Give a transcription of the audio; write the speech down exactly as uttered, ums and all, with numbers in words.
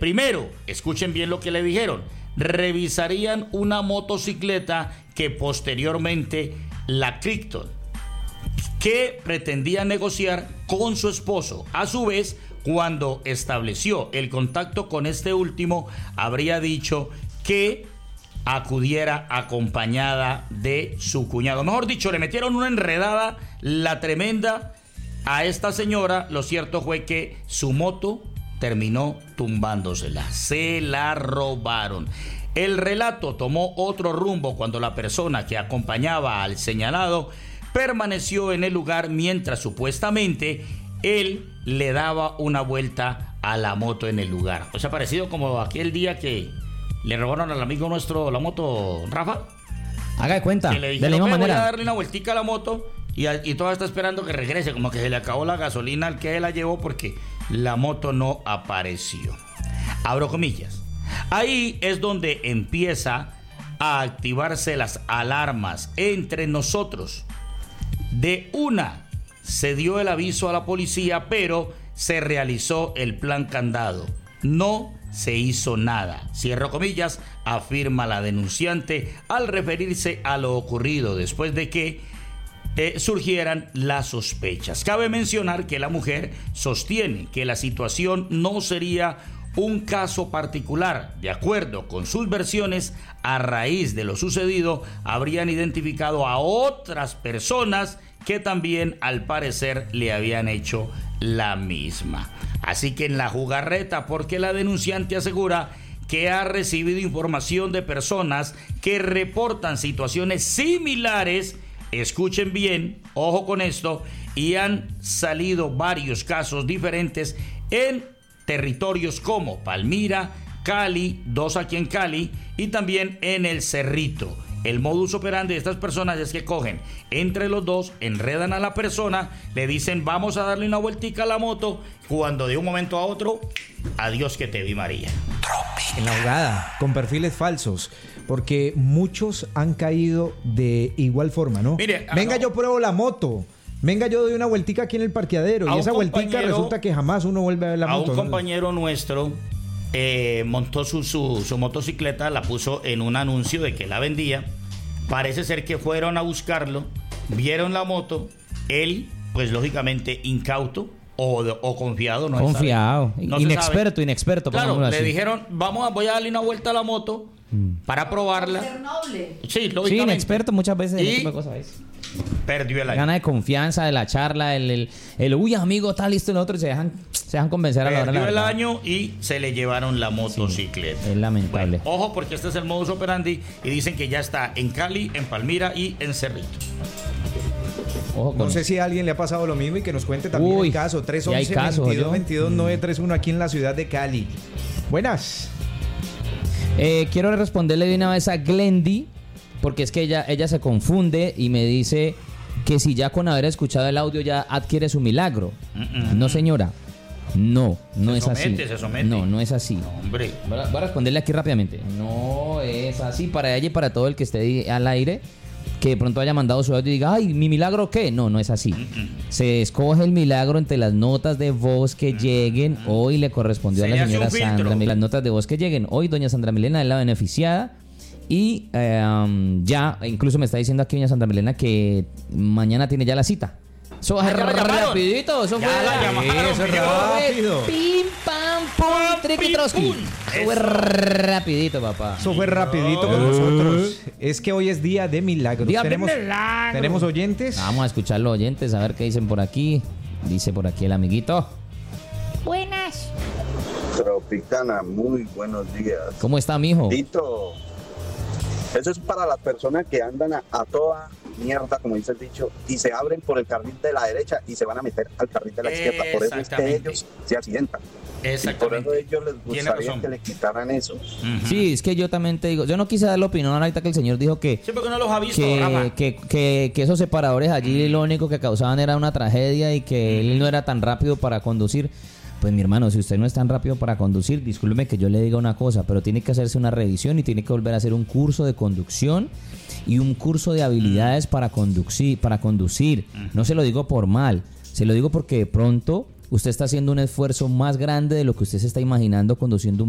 primero, escuchen bien lo que le dijeron, revisarían una motocicleta que posteriormente la Crichton, que pretendía negociar con su esposo. A su vez, cuando estableció el contacto con este último, habría dicho que acudiera acompañada de su cuñado. Mejor dicho, le metieron una enredada la tremenda a esta señora. Lo cierto fue que su moto terminó tumbándosela, se la robaron. El relato tomó otro rumbo cuando la persona que acompañaba al señalado permaneció en el lugar mientras supuestamente él le daba una vuelta a la moto en el lugar. O sea, parecido como aquel día que le robaron al amigo nuestro la moto, Rafa. Haga de cuenta, que le dijeron, de la misma voy manera. a darle una vueltica a la moto y, a, y todavía está esperando que regrese, como que se le acabó la gasolina al que la llevó porque la moto no apareció. Abro comillas. Ahí es donde empieza a activarse las alarmas entre nosotros. De una se dio el aviso a la policía, pero se realizó el plan candado. No se hizo nada. Cierro comillas, afirma la denunciante al referirse a lo ocurrido después de que eh, surgieran las sospechas. Cabe mencionar que la mujer sostiene que la situación no sería un caso particular. De acuerdo con sus versiones, a raíz de lo sucedido, habrían identificado a otras personas que también al parecer le habían hecho la misma. Así que en la jugarreta, porque la denunciante asegura que ha recibido información de personas que reportan situaciones similares, escuchen bien, ojo con esto, y han salido varios casos diferentes en territorios como Palmira, Cali, dos aquí en Cali y también en el Cerrito. El modus operandi de estas personas es que cogen entre los dos, enredan a la persona, le dicen vamos a darle una vueltica a la moto, cuando de un momento a otro, adiós que te vi María. En la jugada, con perfiles falsos, porque muchos han caído de igual forma, ¿no? Mire, venga, no. yo pruebo la moto. Venga, yo doy una vueltica aquí en el parqueadero. A Y esa vueltica compañero, resulta que jamás uno vuelve a ver la a moto. un ¿no? compañero nuestro eh, montó su, su, su motocicleta, la puso en un anuncio de que la vendía. Parece ser que fueron a buscarlo, vieron la moto, él, pues lógicamente incauto o, o confiado, no Confiado, se sabe. No inexperto, se sabe. inexperto. Claro, le así. dijeron, vamos a, voy a darle una vuelta a la moto mm. para probarla. Ser noble. Sí, lógicamente. Sí, inexperto muchas veces en Y ese tipo de cosas, ¿ves? Perdió el año. Gana de confianza de la charla, el, el, el uy, amigo, está listo, y nosotros se dejan, se dejan convencer a la hora de la Perdió el verdad. año y se le llevaron la motocicleta. Sí, es lamentable. Bueno, ojo, porque este es el modus operandi y dicen que ya está en Cali, en Palmira y en Cerrito. Ojo con No sé si a alguien le ha pasado lo mismo y que nos cuente también Uy, el caso. tres y hay once, casos, veintidós, ¿yo? veintidós, nueve tres uno aquí en la ciudad de Cali. Buenas. Eh, quiero responderle de una vez a Glendy, porque es que ella, ella se confunde y me dice que si ya con haber escuchado el audio ya adquiere su milagro. Mm-mm. No, señora. No, no se es somete, así. Se somete. No, no es así. No, hombre. Voy a, voy a responderle aquí rápidamente. No es así para ella y para todo el que esté al aire, que de pronto haya mandado su audio y diga, ay, ¿mi milagro qué? No, no es así. Mm-mm. Se escoge el milagro entre las notas de voz que lleguen. Mm-mm. Hoy le correspondió se a la señora Sandra. Las notas de voz que lleguen. Hoy doña Sandra Milena es la beneficiada. Y eh, um, ya, incluso me está diciendo aquí doña Sandra Milena que mañana tiene ya la cita. Eso es rapidito, eso ya fue la llamaron, eso es rápido. Pim, pam, pum, triqui, troski. Eso fue rapidito, papá. Eso fue rapidito con nosotros. Es que hoy es día de milagros. Día tenemos, de milagros. ¿Tenemos oyentes? Vamos a escuchar los oyentes, a ver qué dicen por aquí. Dice por aquí el amiguito. Buenas. Tropicana, muy buenos días. ¿Cómo está, mijo? Tito, eso es para las personas que andan a, a toda mierda, como dice el dicho, y se abren por el carril de la derecha y se van a meter al carril de la izquierda. Por eso es que ellos se accidentan. Exactamente. Y por eso ellos les gustaría que le quitaran eso. Uh-huh. Sí, es que yo también te digo, yo no quise dar la opinión ahorita que el señor dijo que sí, porque no los ha visto, que, que, que, que esos separadores allí lo único que causaban era una tragedia y que él no era tan rápido para conducir. Pues mi hermano, si usted no es tan rápido para conducir, discúlpeme que yo le diga una cosa, pero tiene que hacerse una revisión y tiene que volver a hacer un curso de conducción y un curso de habilidades para conducir, para conducir. No se lo digo por mal, se lo digo porque de pronto usted está haciendo un esfuerzo más grande de lo que usted se está imaginando conduciendo un